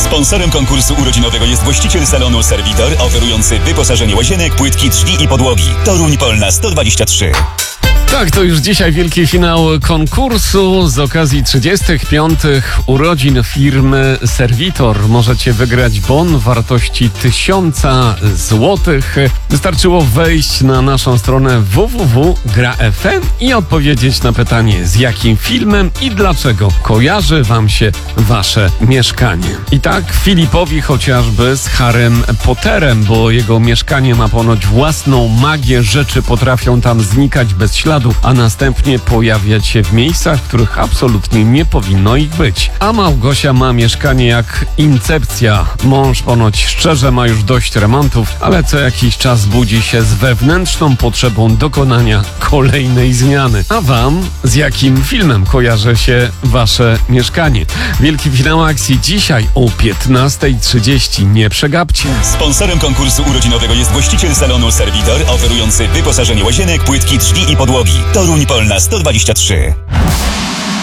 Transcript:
Sponsorem konkursu urodzinowego jest właściciel salonu Servitor, oferujący wyposażenie łazienek, płytki, drzwi i podłogi. Toruń Polna 123. Tak, to już dzisiaj wielki finał konkursu z okazji 35. urodzin firmy Servitor. Możecie wygrać bon wartości 1000 złotych. Wystarczyło wejść na naszą stronę www.gra.fm i odpowiedzieć na pytanie, z jakim filmem i dlaczego kojarzy wam się wasze mieszkanie. I tak Filipowi chociażby z Harrym Potterem, bo jego mieszkanie ma ponoć własną magię, rzeczy potrafią tam znikać bez śladu, a następnie pojawiać się w miejscach, w których absolutnie nie powinno ich być. A Małgosia ma mieszkanie jak Incepcja. Mąż ponoć szczerze ma już dość remontów, ale co jakiś czas budzi się z wewnętrzną potrzebą dokonania kolejnej zmiany. A wam z jakim filmem kojarzy się wasze mieszkanie? Wielki finał akcji dzisiaj o 15:30. Nie przegapcie. Sponsorem konkursu urodzinowego jest właściciel salonu Servitor, oferujący wyposażenie łazienek, płytki, drzwi i podłogi. Toruń Polna 123.